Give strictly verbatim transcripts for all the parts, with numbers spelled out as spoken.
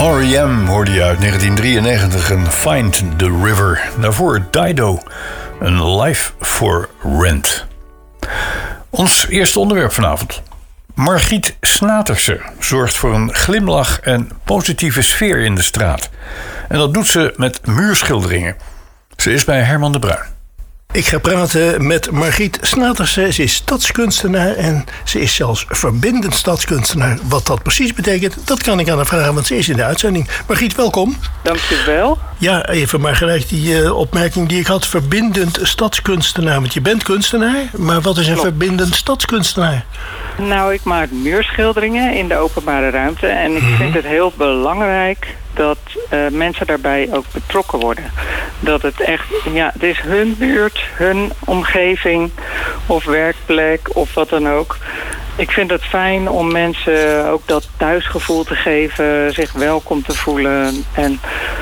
R E M hoorde je uit negentien drieënnegentig en Find the River. Daarvoor Dido, een Life for Rent. Ons eerste onderwerp vanavond. Margriet Snaterse zorgt voor een glimlach en positieve sfeer in de straat. En dat doet ze met muurschilderingen. Ze is bij Herman de Bruin. Ik ga praten met Margriet Snaterse. Ze is stadskunstenaar en ze is zelfs verbindend stadskunstenaar. Wat dat precies betekent, dat kan ik aan haar vragen, want ze is in de uitzending. Margriet, welkom. Dank je wel. Ja, even maar gelijk die uh, opmerking die ik had. Verbindend stadskunstenaar, want je bent kunstenaar. Maar wat is een Klopt. verbindend stadskunstenaar? Nou, ik maak muurschilderingen in de openbare ruimte. En ik mm-hmm. vind het heel belangrijk dat uh, mensen daarbij ook betrokken worden. Dat het echt, ja, het is hun buurt, hun omgeving of werkplek of wat dan ook. Ik vind het fijn om mensen ook dat thuisgevoel te geven, zich welkom te voelen. En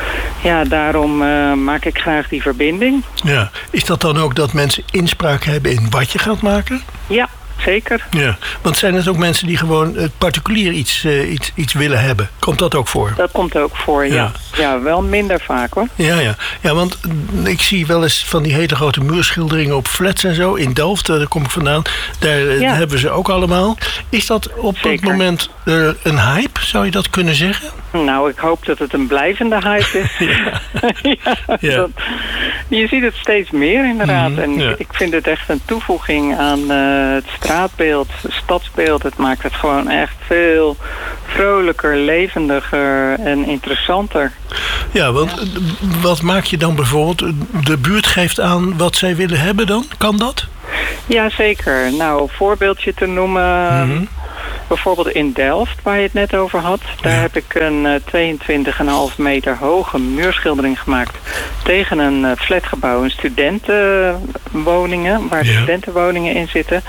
ja, daarom uh, maak ik graag die verbinding. Ja, is dat dan ook dat mensen inspraak hebben in wat je gaat maken? Ja. Zeker. Ja, want zijn het ook mensen die gewoon uh, particulier iets, uh, iets, iets willen hebben? Komt dat ook voor? Dat komt ook voor, ja. Ja, ja wel minder vaak hoor. Ja, ja. ja, want ik zie wel eens van die hele grote muurschilderingen op flats en zo. In Delft, daar kom ik vandaan. Daar uh, ja. hebben ze ook allemaal. Is dat op Zeker. dat moment uh, een hype? Zou je dat kunnen zeggen? Nou, ik hoop dat het een blijvende hype is. ja. ja, ja. Dat, je ziet het steeds meer inderdaad. Mm-hmm. En ja. ik vind het echt een toevoeging aan uh, het straatbeeld, het stadsbeeld. Het maakt het gewoon echt veel vrolijker, levendiger en interessanter. Ja, want ja. wat maak je dan bijvoorbeeld? De buurt geeft aan wat zij willen hebben dan? Kan dat? Ja, zeker. Nou, een voorbeeldje te noemen. Mm-hmm. Bijvoorbeeld in Delft, waar je het net over had. Daar ja. heb ik een uh, tweeëntwintig komma vijf meter hoge muurschildering gemaakt tegen een uh, flatgebouw, een studentenwoningen, waar ja. studentenwoningen in zitten.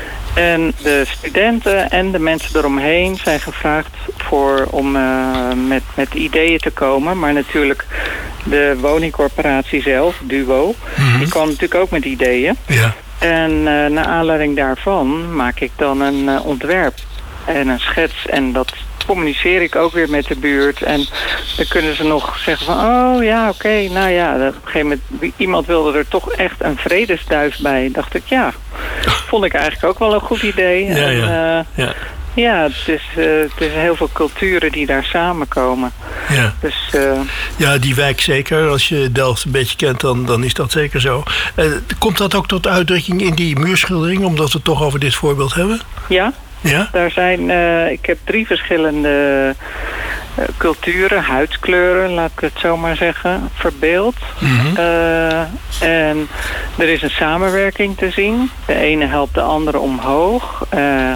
En de studenten en de mensen eromheen zijn gevraagd voor om uh, met, met ideeën te komen. Maar natuurlijk de woningcorporatie zelf, Duo, mm-hmm. die kwam natuurlijk ook met ideeën. Ja. En uh, naar aanleiding daarvan maak ik dan een uh, ontwerp en een schets. En dat communiceer ik ook weer met de buurt. En dan kunnen ze nog zeggen van, oh ja, oké, okay, nou ja. Op een gegeven moment, iemand wilde er toch echt een vredesduif bij. Dacht ik, ja, vond ik eigenlijk ook wel een goed idee. Ja, en, ja. Uh, ja. Ja, het is, uh, het is heel veel culturen die daar samenkomen. Ja, dus, uh, ja die wijk zeker. Als je Delft een beetje kent, dan, dan is dat zeker zo. Uh, komt dat ook tot uitdrukking in die muurschildering, omdat we het toch over dit voorbeeld hebben? Ja, ja? Daar zijn, uh, ik heb drie verschillende uh, culturen, huidskleuren, laat ik het zo maar zeggen, verbeeld. Mm-hmm. Uh, en er is een samenwerking te zien. De ene helpt de andere omhoog. Uh,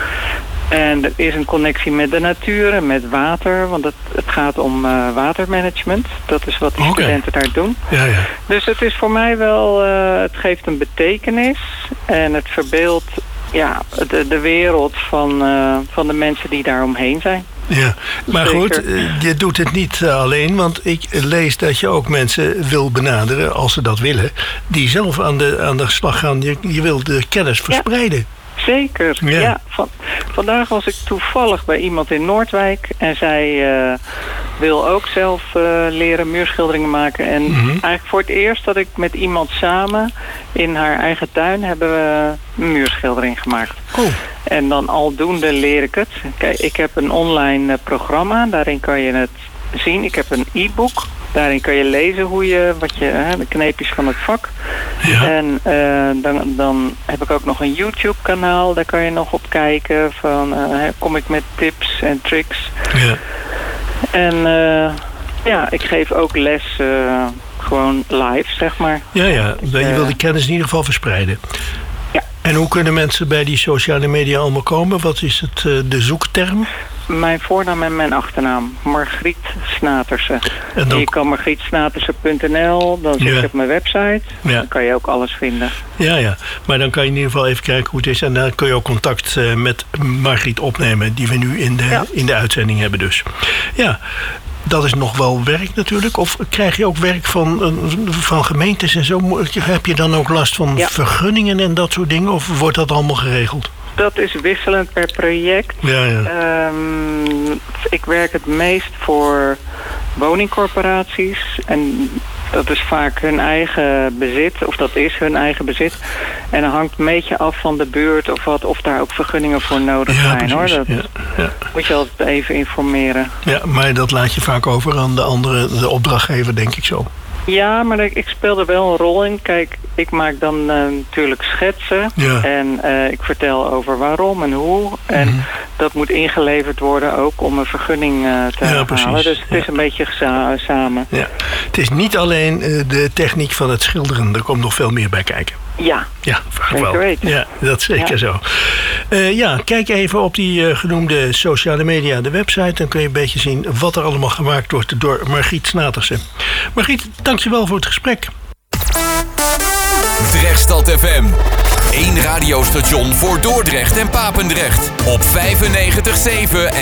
En er is een connectie met de natuur en met water. Want het, het gaat om uh, watermanagement. Dat is wat die okay. studenten daar doen. Ja, ja. Dus het is voor mij wel... Uh, het geeft een betekenis. En het verbeeldt ja, de, de wereld van, uh, van de mensen die daar omheen zijn. Ja, maar Zeker. goed, je doet het niet alleen, want ik lees dat je ook mensen wil benaderen, als ze dat willen, die zelf aan de, aan de slag gaan. Je, je wil de kennis verspreiden. Ja. Zeker, ja. ja van, vandaag was ik toevallig bij iemand in Noordwijk en zij uh, wil ook zelf uh, leren muurschilderingen maken. En mm-hmm. eigenlijk voor het eerst dat ik met iemand samen in haar eigen tuin hebben we een muurschildering gemaakt. Oh. En dan aldoende leer ik het. Kijk, ik heb een online uh, programma, daarin kan je het zien. Ik heb een e-book. Daarin kan je lezen hoe je, wat je, hè, de kneepjes van het vak. Ja. En uh, dan, dan heb ik ook nog een YouTube-kanaal. Daar kan je nog op kijken. Van, uh, kom ik met tips en tricks. Ja. En uh, ja, ik geef ook les uh, gewoon live, zeg maar. Ja, ja. Je uh, wil de kennis in ieder geval verspreiden. Ja. En hoe kunnen mensen bij die sociale media allemaal komen? Wat is het, uh, de zoekterm? Mijn voornaam en mijn achternaam. Margriet Snaterse. En dan... Je kan margriet snaterse punt n l. Dan zit ja. je op mijn website. Ja. Dan kan je ook alles vinden. Ja, ja. Maar dan kan je in ieder geval even kijken hoe het is. En dan kun je ook contact uh, met Margriet opnemen. Die we nu in de, ja. in de uitzending hebben dus. Ja. Dat is nog wel werk natuurlijk. Of krijg je ook werk van, van gemeentes en zo? Heb je dan ook last van ja. vergunningen en dat soort dingen? Of wordt dat allemaal geregeld? Dat is wisselend per project. Ja, ja. Um, ik ik werk het meest voor woningcorporaties. En dat is vaak hun eigen bezit, of dat is hun eigen bezit. En dat hangt een beetje af van de buurt of wat, of daar ook vergunningen voor nodig Ja, zijn. precies. Hoor. Dat Ja, ja. moet je altijd even informeren. Ja, maar dat laat je vaak over aan de andere, de opdrachtgever, denk ik zo. Ja, maar ik, ik speel er wel een rol in. Kijk, ik maak dan uh, natuurlijk schetsen. Ja. En uh, ik vertel over waarom en hoe. En Mm-hmm. dat moet ingeleverd worden ook om een vergunning uh, te Ja, halen. precies. Dus het is Ja. een beetje geza- samen. Ja. Het is niet alleen uh, de techniek van het schilderen, er komt nog veel meer bij kijken. Ja, Ja, vaak Zeker wel. weten. Ja, dat is zeker Ja. zo. Uh, ja, kijk even op die uh, genoemde sociale media, de website. Dan kun je een beetje zien wat er allemaal gemaakt wordt door Margriet Snatersen. Margriet, dankjewel voor het gesprek. Drechtstad F M. Eén radiostation voor Dordrecht en Papendrecht. Op vijfennegentig komma zeven en